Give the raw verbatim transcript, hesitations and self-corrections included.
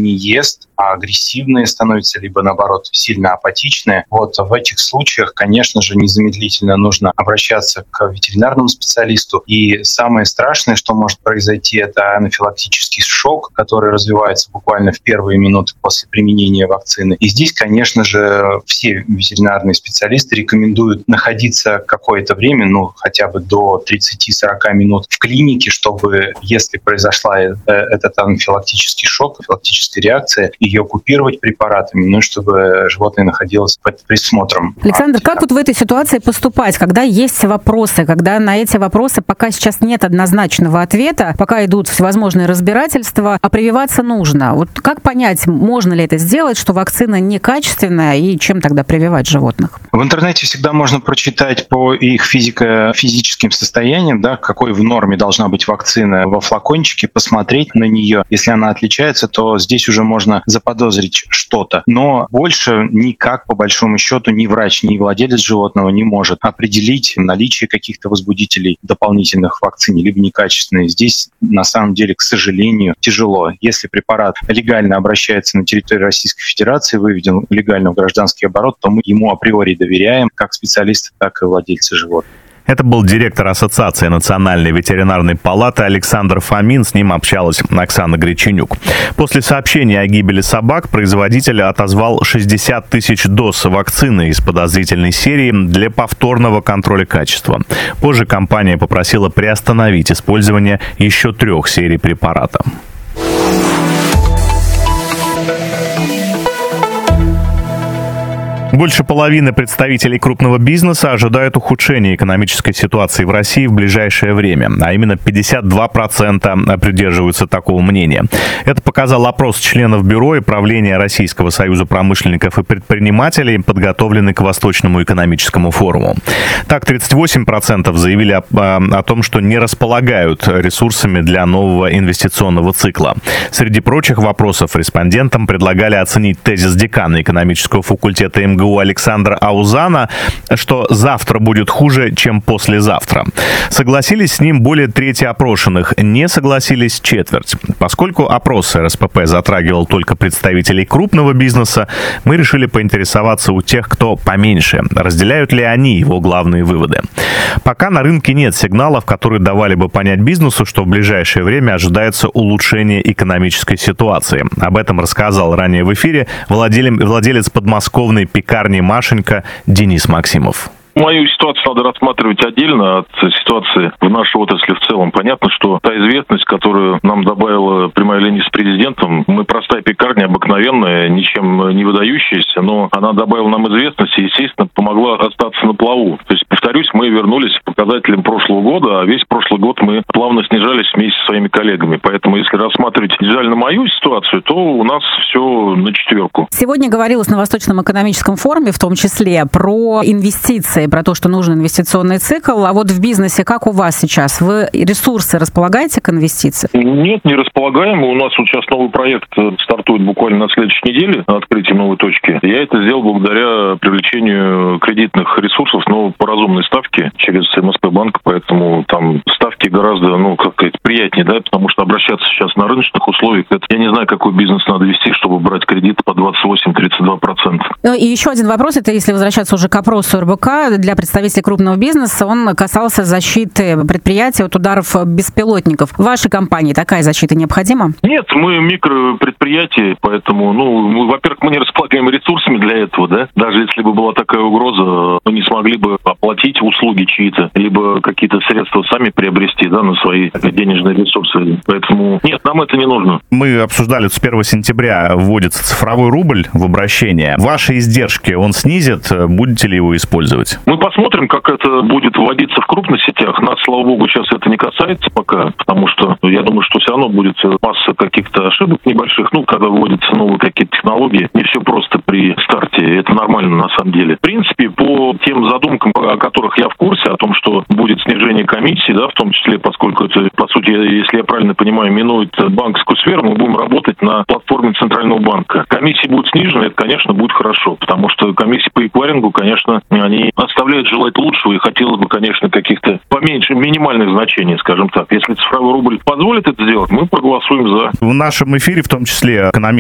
не ест, а агрессивные становятся, либо, наоборот, сильно апатичные. Вот в этих случаях, конечно же, незамедлительно нужно обращаться к ветеринарному специалисту. И самое страшное, что может произойти, это анафилактический шок, который развивается буквально в первые минуты после применения вакцины. И здесь, конечно же, все ветеринарные специалисты рекомендуют находиться какое-то время, ну, хотя бы до тридцати-сорока минут в клинике, чтобы, если произошла этот анафилактический шок, анафилактическая реакция, ее купировать препаратами, ну, чтобы животное находилось под присмотром. Александр, как вот в этой ситуации поступать, когда есть вопросы, когда на эти вопросы пока сейчас нет однозначного ответа, пока идут всевозможные разбирательства, а прививаться нужно? Вот как понять, можно ли это сделать, что вакцина некачественная, и чем тогда прививать животных? В интернете всегда можно прочитать по их физико-физическим состояниям, да, какой в норме должна быть вакцина во флакончике, посмотреть на нее. Если она отличается, то здесь уже можно заподозрить что-то. Но больше никак, по большому счету, ни врач, ни владелец животного не может определить наличие каких-то возбудителей дополнительных в вакцине, либо некачественные. Здесь, на самом деле, к сожалению, тяжело. Если препарат легально обращается на территорию Российской Федерации, выведен легально в гражданский оборот, то мы ему априори доверяем, как специалисты, так и владельцы животных. Это был директор Ассоциации национальной ветеринарной палаты Александр Фомин. С ним общалась Оксана Греченюк. После сообщения о гибели собак производитель отозвал шестьдесят тысяч доз вакцины из подозрительной серии для повторного контроля качества. Позже компания попросила приостановить использование еще трех серий препарата. Больше половины представителей крупного бизнеса ожидают ухудшения экономической ситуации в России в ближайшее время, а именно пятьдесят два процента придерживаются такого мнения. Это показал опрос членов Бюро и правления Российского союза промышленников и предпринимателей, подготовленный к Восточному экономическому форуму. Так, тридцать восемь процентов заявили о, о том, что не располагают ресурсами для нового инвестиционного цикла. Среди прочих вопросов респондентам предлагали оценить тезис декана экономического факультета эм гэ у Александра Аузана, что завтра будет хуже, чем послезавтра. Согласились с ним более трети опрошенных, не согласились четверть. Поскольку опрос эр эс пэ пэ затрагивал только представителей крупного бизнеса, мы решили поинтересоваться у тех, кто поменьше, разделяют ли они его главные выводы. Пока на рынке нет сигналов, которые давали бы понять бизнесу, что в ближайшее время ожидается улучшение экономической ситуации. Об этом рассказал ранее в эфире владелец подмосковной пекарни Машенька Денис Максимов. Мою ситуацию надо рассматривать отдельно от ситуации в нашей отрасли в целом. Понятно, что та известность, которую нам добавила прямая линия с президентом, мы простая пекарня, обыкновенная, ничем не выдающаяся, но она добавила нам известности и, естественно, помогла остаться на плаву. То есть, повторюсь, мы вернулись к показателям прошлого года, а весь прошлый год мы плавно снижались вместе со своими коллегами. Поэтому, если рассматривать индивидуально мою ситуацию, то у нас все на четверку. Сегодня говорилось на Восточном экономическом форуме, в том числе, про инвестиции, про то, что нужен инвестиционный цикл. А вот в бизнесе как у вас сейчас? Вы ресурсы располагаете к инвестициям? Нет, не располагаем. У нас вот сейчас новый проект стартует буквально на следующей неделе, открытие новой точки. Я это сделал благодаря привлечению кредитных ресурсов, но по разумной ставке через эм эс пэ банк, поэтому там ставки гораздо, ну, как сказать, приятнее, да, потому что обращаться сейчас на рыночных условиях, это я не знаю, какой бизнес надо вести, чтобы брать кредит по двадцать восемь - тридцать два процента. Ну, и еще один вопрос, это если возвращаться уже к опросу эр бэ ка, для представителей крупного бизнеса, он касался защиты предприятий от ударов беспилотников. В вашей компании такая защита необходима? Нет, мы микропредприятие, поэтому, ну, мы, во-первых, мы не располагаем ресурсами для этого, да. Даже если бы была такая угроза, мы не смогли бы оплатить услуги чьи-то, либо какие-то средства сами приобрести, да, на свои денежные ресурсы. Поэтому нет, нам это не нужно. Мы обсуждали, с первого сентября вводится цифровой рубль в обращение. Ваши издержки он снизит? Будете ли его использовать? Мы посмотрим, как это будет вводиться в крупных сетях. Нас, слава богу, сейчас это не касается пока, потому что я думаю, что все равно будет масса каких-то ошибок небольших. Ну, когда вводятся новые какие-то технологии, не все просто при старте. Это нормально на самом деле. В принципе, по тем задумкам, о которых я в курсе, о том, что будет снижение комиссии, да, в том числе, поскольку это, по сути, если я правильно понимаю, минует банковскую сферу, мы будем работать на платформе Центрального банка. Комиссии будут снижены, это, конечно, будет хорошо, потому что комиссии по эквайрингу, конечно, они оставляют желать лучшего, и хотелось бы, конечно, каких-то поменьше, минимальных значений, скажем так. Если цифровой рубль позволит это сделать, мы проголосуем за. В нашем эфире, в том числе, экономист